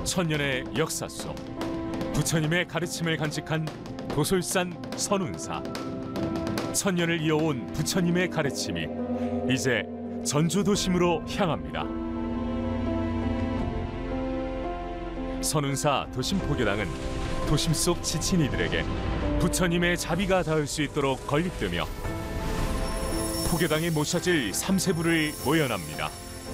천년의 역사 속 부처님의 가르침을 간직한 도솔산 선운사. 천년을 이어온 부처님의 가르침이 이제 전주도심으로 향합니다. 선운사 도심포교당은 도심 속 지친 이들에게 부처님의 자비가 닿을 수 있도록 건립되며 포교당에 모셔질 3세부를 모연합니다.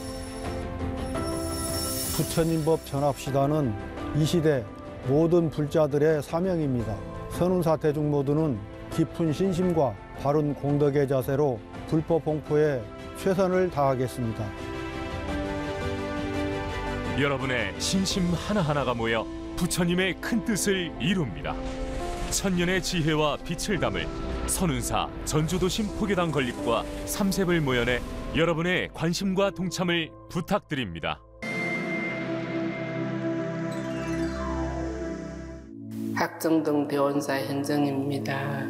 부처님 법 전합시다는 이 시대 모든 불자들의 사명입니다. 선운사 대중 모두는 깊은 신심과 바른 공덕의 자세로 불법 홍포에 최선을 다하겠습니다. 여러분의 신심 하나하나가 모여 부처님의 큰 뜻을 이룹니다. 천년의 지혜와 빛을 담을 선운사 전주도심 포교당 건립과 3세불 모연에 여러분의 관심과 동참을 부탁드립니다. 학정동 대원사 현정입니다.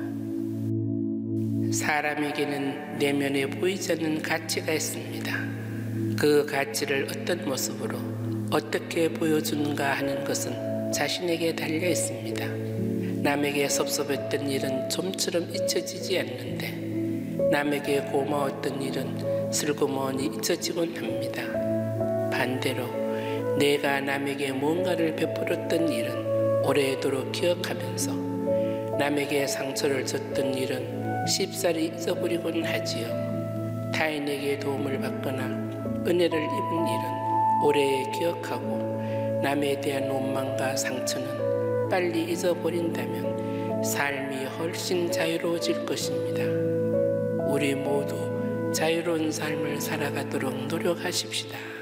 사람에게는 내면에 보이지 않는 가치가 있습니다. 그 가치를 어떤 모습으로 어떻게 보여주는가 하는 것은 자신에게 달려 있습니다. 남에게 섭섭했던 일은 좀처럼 잊혀지지 않는데 남에게 고마웠던 일은 슬그머니 잊혀지곤 합니다. 반대로 내가 남에게 무언가를 베풀었던 일은 오래도록 기억하면서 남에게 상처를 줬던 일은 쉽사리 잊어버리곤 하지요. 타인에게 도움을 받거나 은혜를 입은 일은 오래 기억하고 남에 대한 원망과 상처는 빨리 잊어버린다면 삶이 훨씬 자유로워질 것입니다. 우리 모두 자유로운 삶을 살아가도록 노력하십시다.